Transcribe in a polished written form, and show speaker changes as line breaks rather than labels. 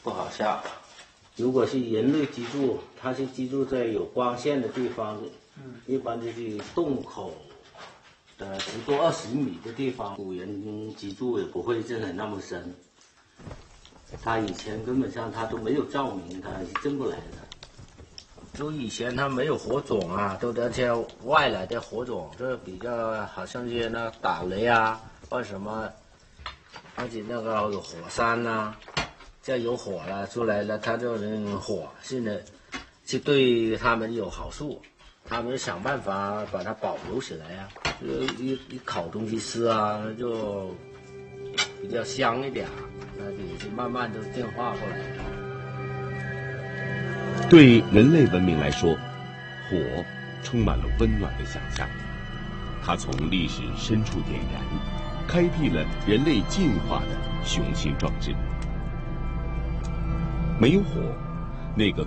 不好下。如果是人类居住，它是居住在有光线的地方，一般就是洞口的10多20米的地方，古人居住也不会真的那么深。他以前根本上他都没有照明，他是进不来的。就以前他没有火种啊，都那些外来的火种，这比较好像是那打雷啊，或什么，而且那个有火山啊，这有火了出来了，他就能火性的，是对他们有好处，他们想办法把它保留起来啊，一烤东西吃啊，就比较香一点，那也是慢慢就进化过来的。
对人类文明来说，火充满了温暖的想象，它从历史深处点燃，开辟了人类进化的雄心壮志。没有火，那个